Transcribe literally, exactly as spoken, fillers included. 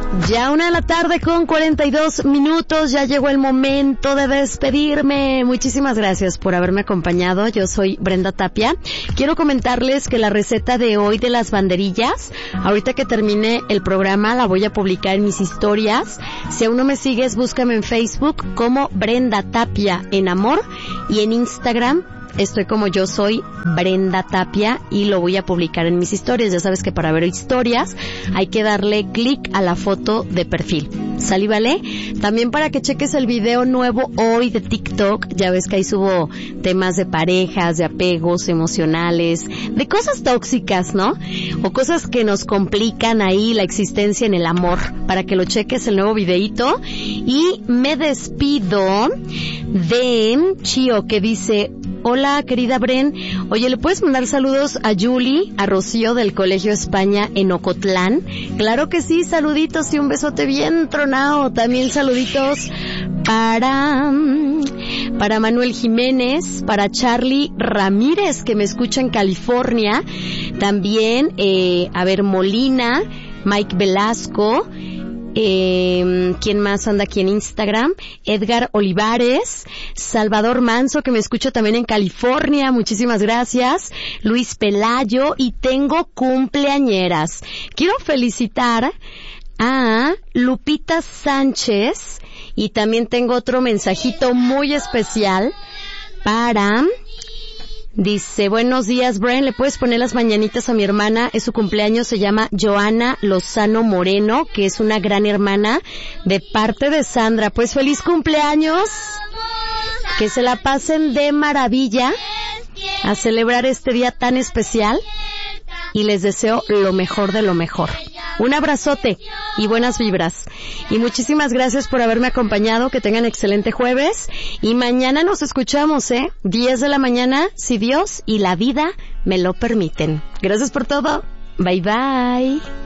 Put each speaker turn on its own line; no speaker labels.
Ya una de la tarde con cuarenta y dos minutos, ya llegó el momento de despedirme. Muchísimas gracias por haberme acompañado. Yo soy Brenda Tapia. Quiero comentarles que la receta de hoy de las banderillas, ahorita que termine el programa, la voy a publicar en mis historias. Si aún no me sigues, búscame en Facebook como Brenda Tapia en Amor y en Instagram estoy como yo soy Brenda Tapia y lo voy a publicar en mis historias. Ya sabes que para ver historias hay que darle clic a la foto de perfil. ¿Sale, vale? También para que cheques el video nuevo hoy de TikTok. Ya ves que ahí subo temas de parejas, de apegos emocionales, de cosas tóxicas, ¿no? O cosas que nos complican ahí la existencia en el amor. Para que lo cheques el nuevo videito. Y me despido de Chio, que dice: hola, querida Bren. Oye, ¿le puedes mandar saludos a Julie, a Rocío del Colegio España en Ocotlán? Claro que sí, saluditos y un besote bien tronado. También saluditos para, para Manuel Jiménez, para Charlie Ramírez, que me escucha en California. También, eh, a ver, Molina, Mike Velasco. Eh, ¿quién más anda aquí en Instagram? Edgar Olivares, Salvador Manso, que me escucha también en California, muchísimas gracias. Luis Pelayo, y tengo cumpleañeras. Quiero felicitar a Lupita Sánchez, y también tengo otro mensajito muy especial para... Dice: buenos días, Brian, ¿le puedes poner las mañanitas a mi hermana? Es su cumpleaños, se llama Joana Lozano Moreno, que es una gran hermana de parte de Sandra. Pues feliz cumpleaños, que se la pasen de maravilla a celebrar este día tan especial y les deseo lo mejor de lo mejor. Un abrazote y buenas vibras. Y muchísimas gracias por haberme acompañado. Que tengan excelente jueves. Y mañana nos escuchamos, ¿eh? diez de la mañana, si Dios y la vida me lo permiten. Gracias por todo. Bye, bye.